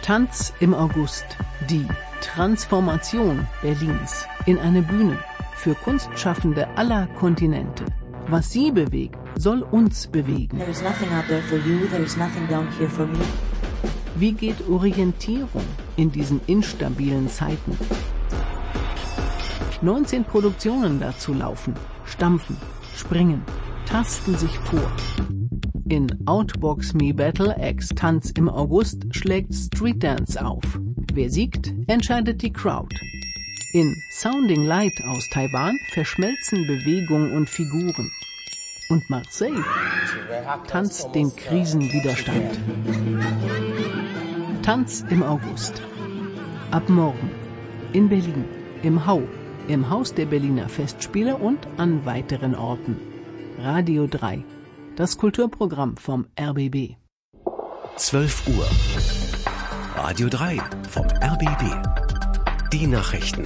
Tanz im August, die Transformation Berlins in eine Bühne für Kunstschaffende aller Kontinente. Was sie bewegt, soll uns bewegen. There is nothing out there for you, there is nothing down here for me. Wie geht Orientierung in diesen instabilen Zeiten? 19 Produktionen dazu laufen, stampfen, springen, tasten sich vor. In Outbox Me Battle X Tanz im August schlägt Street Dance auf. Wer siegt, entscheidet die Crowd. In Sounding Light aus Taiwan verschmelzen Bewegung und Figuren. Und Marseille tanzt den Krisenwiderstand. Tanz im August. Ab morgen in Berlin, im Hau, im Haus der Berliner Festspiele und an weiteren Orten. Radio 3, das Kulturprogramm vom RBB. 12 Uhr. Radio 3 vom RBB. Die Nachrichten.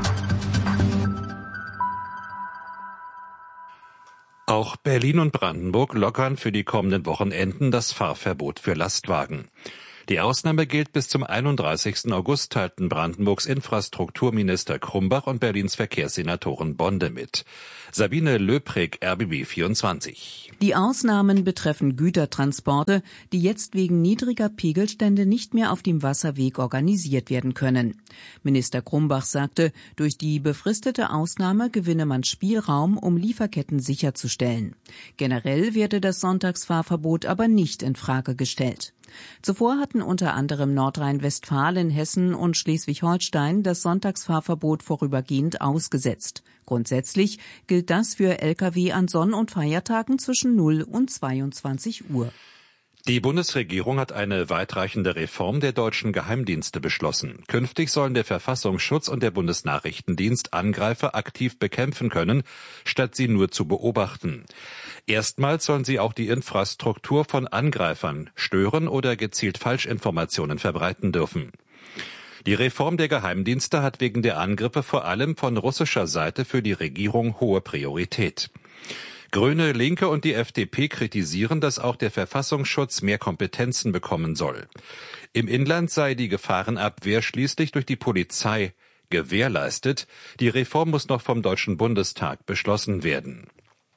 Auch Berlin und Brandenburg lockern für die kommenden Wochenenden das Fahrverbot für Lastwagen. Die Ausnahme gilt bis zum 31. August, teilten Brandenburgs Infrastrukturminister Krumbach und Berlins Verkehrssenatorin Bonde mit. Sabine Löprig, RBB 24. Die Ausnahmen betreffen Gütertransporte, die jetzt wegen niedriger Pegelstände nicht mehr auf dem Wasserweg organisiert werden können. Minister Krumbach sagte, durch die befristete Ausnahme gewinne man Spielraum, um Lieferketten sicherzustellen. Generell werde das Sonntagsfahrverbot aber nicht in Frage gestellt. Zuvor hatten unter anderem Nordrhein-Westfalen, Hessen und Schleswig-Holstein das Sonntagsfahrverbot vorübergehend ausgesetzt. Grundsätzlich gilt das für Lkw an Sonn- und Feiertagen zwischen 0 und 22 Uhr. Die Bundesregierung hat eine weitreichende Reform der deutschen Geheimdienste beschlossen. Künftig sollen der Verfassungsschutz und der Bundesnachrichtendienst Angreifer aktiv bekämpfen können, statt sie nur zu beobachten. Erstmals sollen sie auch die Infrastruktur von Angreifern stören oder gezielt Falschinformationen verbreiten dürfen. Die Reform der Geheimdienste hat wegen der Angriffe vor allem von russischer Seite für die Regierung hohe Priorität. Grüne, Linke und die FDP kritisieren, dass auch der Verfassungsschutz mehr Kompetenzen bekommen soll. Im Inland sei die Gefahrenabwehr schließlich durch die Polizei gewährleistet. Die Reform muss noch vom Deutschen Bundestag beschlossen werden.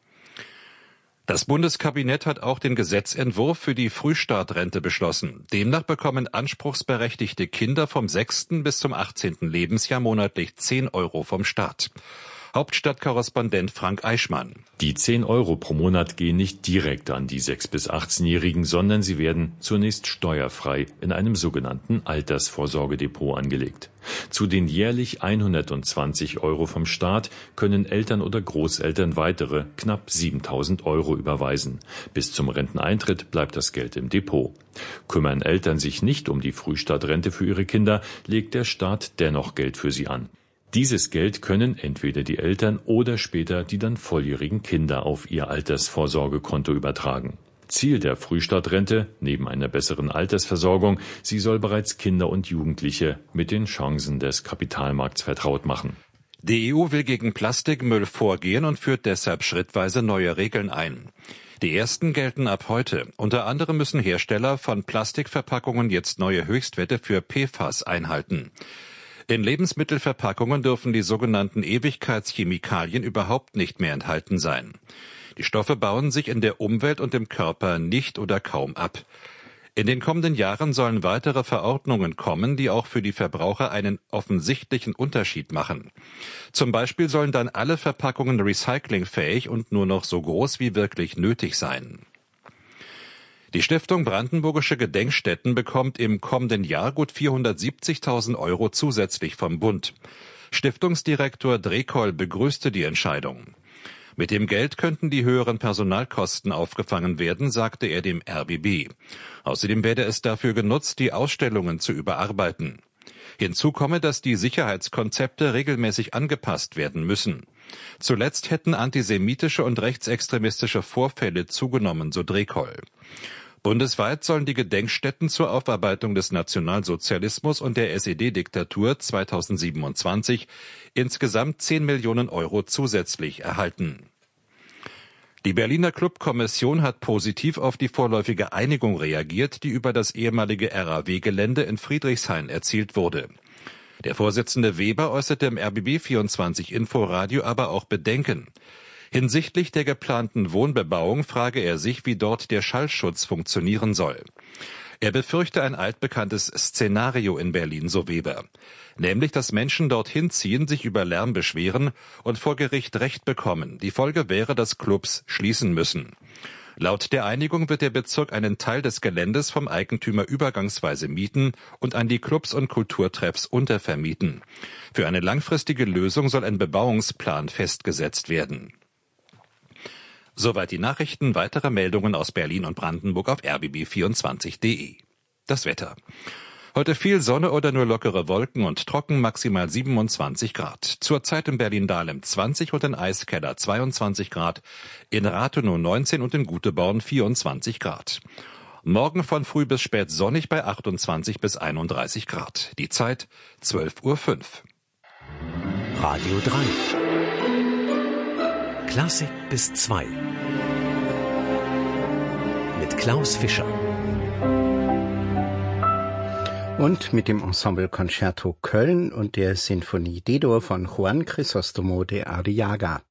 Das Bundeskabinett hat auch den Gesetzentwurf für die Frühstartrente beschlossen. Demnach bekommen anspruchsberechtigte Kinder vom 6. bis zum 18. Lebensjahr monatlich 10 Euro vom Staat. Hauptstadtkorrespondent Frank Eichmann. Die 10 Euro pro Monat gehen nicht direkt an die 6- bis 18-Jährigen, sondern sie werden zunächst steuerfrei in einem sogenannten Altersvorsorgedepot angelegt. Zu den jährlich 120 Euro vom Staat können Eltern oder Großeltern weitere knapp 7.000 Euro überweisen. Bis zum Renteneintritt bleibt das Geld im Depot. Kümmern Eltern sich nicht um die Frühstartrente für ihre Kinder, legt der Staat dennoch Geld für sie an. Dieses Geld können entweder die Eltern oder später die dann volljährigen Kinder auf ihr Altersvorsorgekonto übertragen. Ziel der Frühstartrente, neben einer besseren Altersversorgung, sie soll bereits Kinder und Jugendliche mit den Chancen des Kapitalmarkts vertraut machen. Die EU will gegen Plastikmüll vorgehen und führt deshalb schrittweise neue Regeln ein. Die ersten gelten ab heute. Unter anderem müssen Hersteller von Plastikverpackungen jetzt neue Höchstwerte für PFAS einhalten. In Lebensmittelverpackungen dürfen die sogenannten Ewigkeitschemikalien überhaupt nicht mehr enthalten sein. Die Stoffe bauen sich in der Umwelt und im Körper nicht oder kaum ab. In den kommenden Jahren sollen weitere Verordnungen kommen, die auch für die Verbraucher einen offensichtlichen Unterschied machen. Zum Beispiel sollen dann alle Verpackungen recyclingfähig und nur noch so groß wie wirklich nötig sein. Die Stiftung Brandenburgische Gedenkstätten bekommt im kommenden Jahr gut 470.000 Euro zusätzlich vom Bund. Stiftungsdirektor Drekoll begrüßte die Entscheidung. Mit dem Geld könnten die höheren Personalkosten aufgefangen werden, sagte er dem RBB. Außerdem werde es dafür genutzt, die Ausstellungen zu überarbeiten. Hinzu komme, dass die Sicherheitskonzepte regelmäßig angepasst werden müssen. Zuletzt hätten antisemitische und rechtsextremistische Vorfälle zugenommen, so Drekoll. Bundesweit sollen die Gedenkstätten zur Aufarbeitung des Nationalsozialismus und der SED-Diktatur 2027 insgesamt 10 Millionen Euro zusätzlich erhalten. Die Berliner Clubkommission hat positiv auf die vorläufige Einigung reagiert, die über das ehemalige RAW-Gelände in Friedrichshain erzielt wurde. Der Vorsitzende Weber äußerte im RBB24 Inforadio aber auch Bedenken. Hinsichtlich der geplanten Wohnbebauung frage er sich, wie dort der Schallschutz funktionieren soll. Er befürchte ein altbekanntes Szenario in Berlin, so Weber. Nämlich, dass Menschen dorthin ziehen, sich über Lärm beschweren und vor Gericht Recht bekommen. Die Folge wäre, dass Clubs schließen müssen. Laut der Einigung wird der Bezirk einen Teil des Geländes vom Eigentümer übergangsweise mieten und an die Clubs und Kulturtreffs untervermieten. Für eine langfristige Lösung soll ein Bebauungsplan festgesetzt werden. Soweit die Nachrichten. Weitere Meldungen aus Berlin und Brandenburg auf rbb24.de. Das Wetter. Heute viel Sonne oder nur lockere Wolken und trocken, maximal 27 Grad. Zurzeit in Berlin-Dahlem 20 und in Eiskeller 22 Grad, in Rathenow 19 und in Guteborn 24 Grad. Morgen von früh bis spät sonnig bei 28 bis 31 Grad. Die Zeit 12:05 Uhr. Radio 3. Klassik bis 2. Mit Klaus Fischer. Und mit dem Ensemble Concerto Köln und der Sinfonie D-Dur von Juan Crisóstomo de Arriaga.